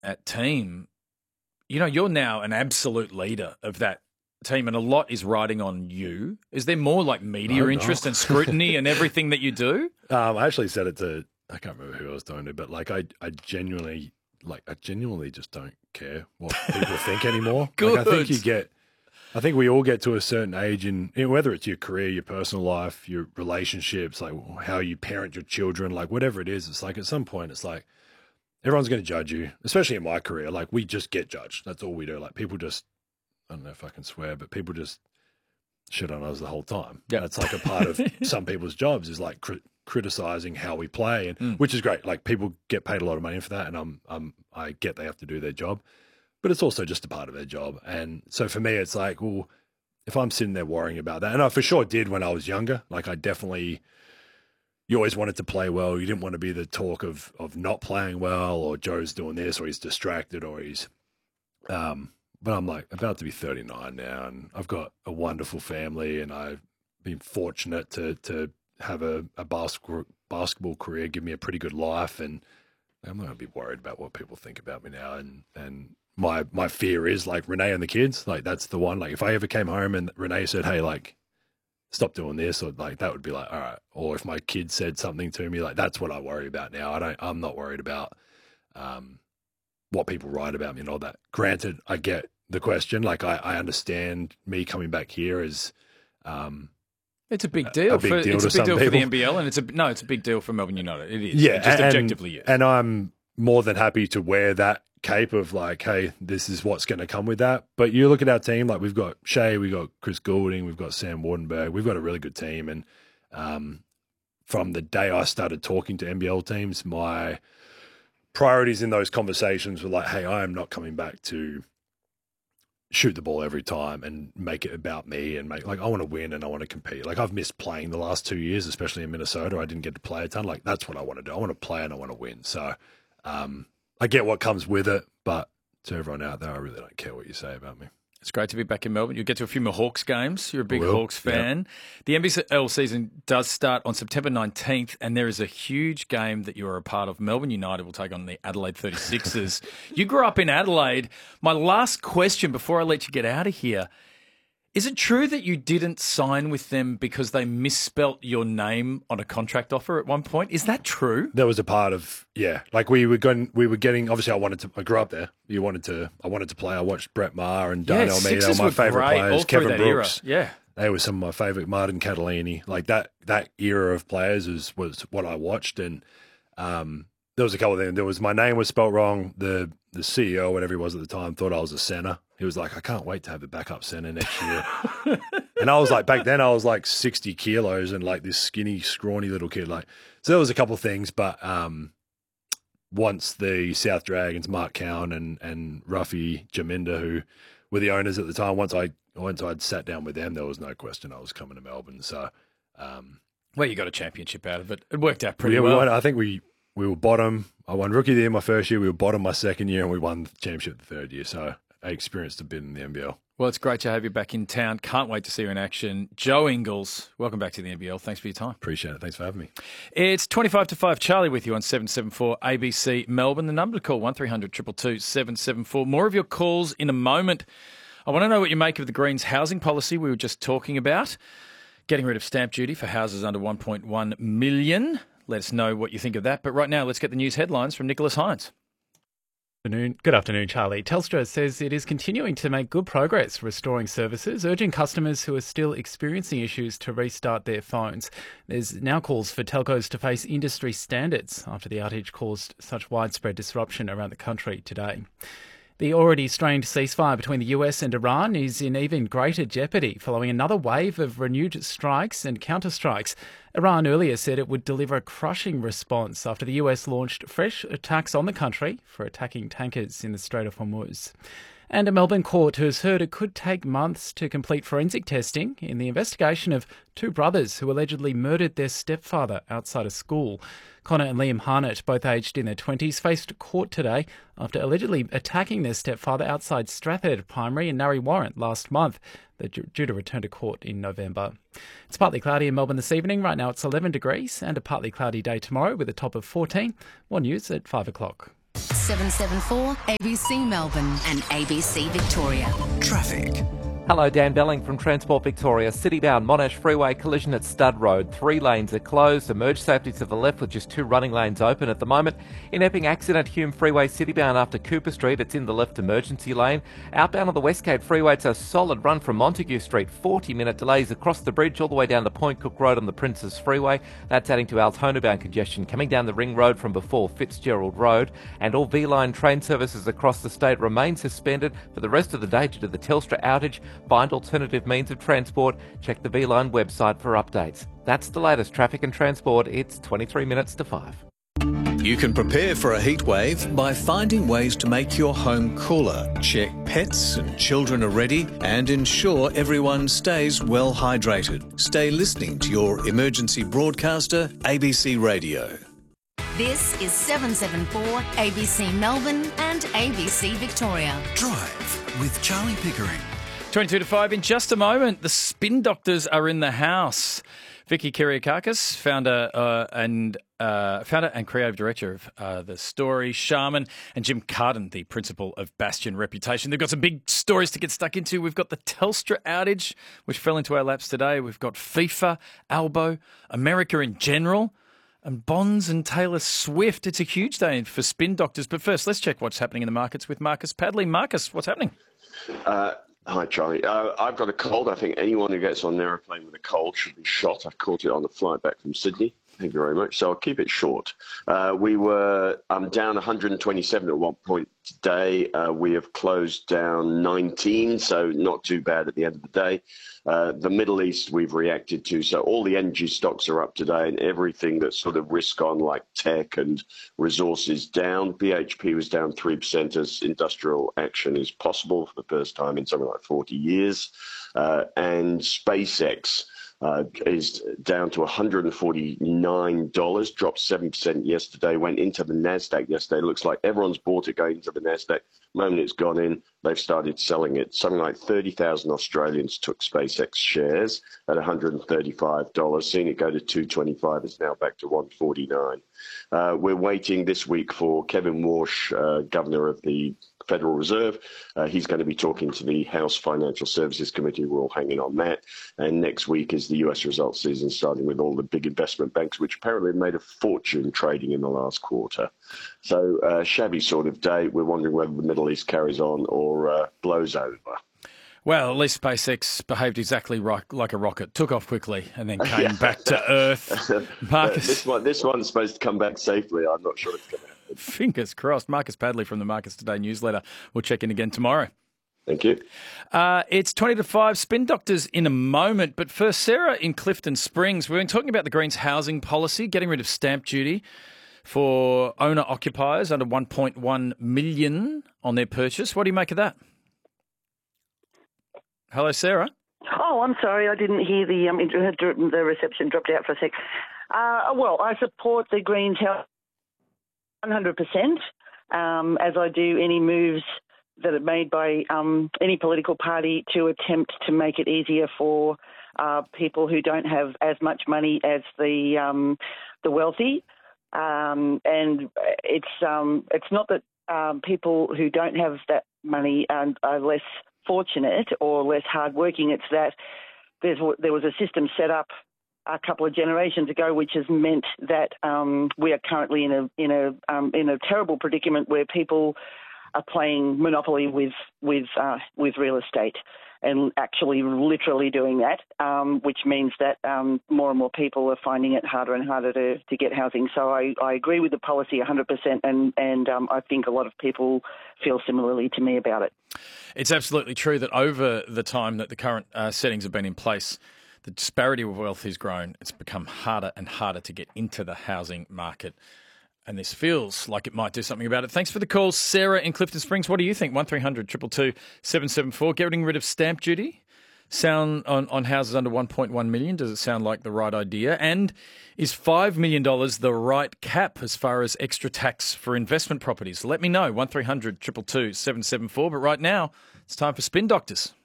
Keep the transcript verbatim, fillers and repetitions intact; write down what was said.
at team, you know, you're now an absolute leader of that team, and a lot is riding on you. Is there more like media No, interest no. and scrutiny and everything that you do? Um, I actually said it to, I can't remember who I was talking to, but like I, I genuinely, like I genuinely just don't care what people think anymore. Good. Like, I think you get, I think we all get to a certain age in, in whether it's your career, your personal life, your relationships, like how you parent your children, like whatever it is, it's like at some point it's like everyone's going to judge you, especially in my career. Like we just get judged. That's all we do. Like people just, I don't know if I can swear, but people just shit on us the whole time. Yep. That's like a part of some people's jobs is like cri- criticizing how we play, and Mm. which is great. Like people get paid a lot of money for that, and I'm, I'm, I get they have to do their job, but it's also just a part of their job. And so for me, it's like, well, if I'm sitting there worrying about that, and I for sure did when I was younger, like I definitely, you always wanted to play well. You didn't want to be the talk of of not playing well, or Joe's doing this, or he's distracted, or he's, um. But I'm like about to be thirty-nine now, and I've got a wonderful family, and I've been fortunate to to have a, a basketball basketball career, give me a pretty good life, and I'm not going to be worried about what people think about me now. And and my my fear is like Renee and the kids, like that's the one. Like if I ever came home and Renee said, "Hey, like stop doing this," or like that would be like, all right. Or if my kid said something to me, like that's what I worry about now. I don't. I'm not worried about um, what people write about me and all that. Granted, I get the question. Like I, I understand me coming back here is. Um, It's a big deal. A big for, deal it's to a big some deal for the people. N B L, and it's a no, it's a big deal for Melbourne United. It is. Yeah, It just and, objectively is. And I'm more than happy to wear that cape of like, hey, this is what's going to come with that. But you look at our team, like we've got Shea, we've got Chris Goulding, we've got Sam Wardenberg, we've got a really good team. And um, from the day I started talking to N B L teams, my priorities in those conversations were like, hey, I am not coming back to shoot the ball every time and make it about me and make like I want to win and I want to compete. Like I've missed playing the last two years, especially in Minnesota. I didn't get to play a ton. Like that's what I want to do. I want to play and I want to win. So um, I get what comes with it, but to everyone out there, I really don't care what you say about me. It's great to be back in Melbourne. You'll get to a few more Hawks games. You're a big Will. Hawks fan. Yeah. The N B L season does start on September nineteenth, and there is a huge game that you are a part of. Melbourne United will take on the Adelaide thirty-sixers. You grew up in Adelaide. My last question before I let you get out of here, is it true that you didn't sign with them because they misspelt your name on a contract offer at one point? Is that true? There was a part of, yeah, like we were going, we were getting, obviously I wanted to, I grew up there. You wanted to, I wanted to play. I watched Brett Maher and Yeah, Darnell Mead. They were Sixers my were favorite great all players. through Kevin that Brooks. era. Yeah. They were some of my favorite. Martin Catalini. Like that, that era of players was, was what I watched. And um, there was a couple of things. There was, my name was spelt wrong. The, the C E O, whatever he was at the time, thought I was a center. He was like, I can't wait to have a backup center next year. And I was like, back then I was like sixty kilos and like this skinny, scrawny little kid. Like, so there was a couple of things, but um, once the South Dragons, Mark Cowan and, and Ruffy Jaminda, who were the owners at the time, once I, once I'd sat down with them, there was no question I was coming to Melbourne. So, um, Well, you got a championship out of it. It worked out pretty yeah, we well. won, I think we, we were bottom. I won Rookie of the Year my first year. We were bottom my second year, and we won the championship the third year. So I experienced a bit in the N B L. Well, it's great to have you back in town. Can't wait to see you in action. Joe Ingles, welcome back to the N B L. Thanks for your time. Appreciate it. Thanks for having me. It's twenty-five to five. Charlie with you on seven seven four A B C Melbourne. The number to call, one three hundred two two two seven seven four. More of your calls in a moment. I want to know what you make of the Greens housing policy we were just talking about. Getting rid of stamp duty for houses under one point one million. Let us know what you think of that. But right now, let's get the news headlines from Nicholas Hines. Afternoon. Good afternoon, Charlie. Telstra says it is continuing to make good progress restoring services, urging customers who are still experiencing issues to restart their phones. There's now calls for telcos to face industry standards after the outage caused such widespread disruption around the country today. The already strained ceasefire between the U S and Iran is in even greater jeopardy following another wave of renewed strikes and counterstrikes. Iran earlier said it would deliver a crushing response after the U S launched fresh attacks on the country for attacking tankers in the Strait of Hormuz. And a Melbourne court has heard it could take months to complete forensic testing in the investigation of two brothers who allegedly murdered their stepfather outside a school. Connor and Liam Harnett, both aged in their twenties, faced court today after allegedly attacking their stepfather outside Strathhead Primary in Narre Warren last month. They're due to return to court in November. It's partly cloudy in Melbourne this evening. Right now it's eleven degrees and a partly cloudy day tomorrow with a top of fourteen. More news at five o'clock. seven seven four, A B C Melbourne and A B C Victoria. Traffic. Hello, Dan Belling from Transport Victoria. City-bound Monash Freeway collision at Stud Road. Three lanes are closed. Emerge safety to the left with just two running lanes open at the moment. In Epping, accident Hume Freeway city-bound after Cooper Street. It's in the left emergency lane. Outbound on the Westgate Freeway, it's a solid run from Montague Street. forty-minute delays across the bridge all the way down to Point Cook Road on the Princes Freeway. That's adding to Altona-bound congestion coming down the Ring Road from before Fitzgerald Road. And all V-Line train services across the state remain suspended for the rest of the day due to the Telstra outage. Find alternative means of transport. Check the V-Line website for updates. That's the latest traffic and transport. It's twenty-three minutes to five. You can prepare for a heat wave by finding ways to make your home cooler. Check pets and children are ready and ensure everyone stays well hydrated. Stay listening to your emergency broadcaster, A B C Radio. This is seven seven four, A B C Melbourne and A B C Victoria. Drive with Charlie Pickering. twenty-two to five in just a moment. The spin doctors are in the house. Vicky Kiriakakis, founder uh, and uh, founder and creative director of uh, The Story, Shaman, and Jim Carden, the principal of Bastion Reputation. They've got some big stories to get stuck into. We've got the Telstra outage, which fell into our laps today. We've got FIFA, Albo, America in general, and Bonds and Taylor Swift. It's a huge day for spin doctors. But first, let's check what's happening in the markets with Marcus Padley. Marcus, what's happening? Uh, Hi, Charlie. Uh, I've got a cold. I think anyone who gets on an aeroplane with a cold should be shot. I caught it on the flight back from Sydney. Thank you very much. So I'll keep it short. Uh, we were um, down one hundred twenty-seven at one point today. Uh, we have closed down nineteen, so not too bad at the end of the day. Uh, the Middle East we've reacted to. So all the energy stocks are up today and everything that's sort of risk on like tech and resources down. B H P was down three percent as industrial action is possible for the first time in something like forty years. Uh, and SpaceX Uh, is down to one hundred forty-nine dollars, dropped seven percent yesterday, went into the NASDAQ yesterday. It looks like everyone's bought it going into the NASDAQ. The moment it's gone in, they've started selling it. Something like thirty thousand Australians took SpaceX shares at one hundred thirty-five dollars. Seeing it go to two twenty-five, it's now back to one forty-nine. Uh, we're waiting this week for Kevin Warsh, uh, governor of the Federal Reserve. Uh, he's going to be talking to the House Financial Services Committee. We're all hanging on that. And next week is the U S results season, starting with all the big investment banks, which apparently made a fortune trading in the last quarter. So uh, shabby sort of day. We're wondering whether the Middle East carries on or uh, blows over. Well, at least SpaceX behaved exactly right, like a rocket, took off quickly and then came back to Earth. Marcus, this one, this one's supposed to come back safely. I'm not sure it's going to happen. Fingers crossed. Marcus Padley from the Marcus Today newsletter. We'll check in again tomorrow. Thank you. Uh, it's twenty to five. Spin Doctors in a moment. But first, Sarah in Clifton Springs. We've been talking about the Greens housing policy, getting rid of stamp duty for owner-occupiers under one point one million dollars on their purchase. What do you make of that? Hello, Sarah. Oh, I'm sorry. I didn't hear the um, the reception dropped out for a sec. Uh, well, I support the Greens house one hundred percent, um, as I do any moves that are made by um, any political party to attempt to make it easier for uh, people who don't have as much money as the um, the wealthy. Um, and it's um, it's not that um, people who don't have that money are, are less fortunate or less hardworking. It's that there's, there was a system set up a couple of generations ago, which has meant that um, we are currently in a in a um, in a terrible predicament where people are playing monopoly with with uh, with real estate and actually literally doing that, um, which means that um, more and more people are finding it harder and harder to, to get housing. So I, I agree with the policy one hundred percent, and and um, I think a lot of people feel similarly to me about it. It's absolutely true that over the time that the current uh, settings have been in place, the disparity of wealth has grown. It's become harder and harder to get into the housing market. And this feels like it might do something about it. Thanks for the call, Sarah in Clifton Springs. What do you think? one three hundred two two two seven seven four. Getting rid of stamp duty sound on, on houses under one point one million dollars? Does it sound like the right idea? And is five million dollars the right cap as far as extra tax for investment properties? Let me know. one three hundred two two two seven seven four. But right now, it's time for Spin Doctors.